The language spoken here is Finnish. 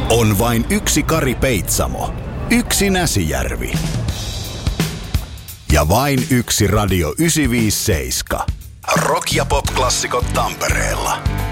On vain yksi Kari Peitsamo, yksi Näsijärvi ja vain yksi Radio 957. Rock- ja pop-klassikot Tampereella.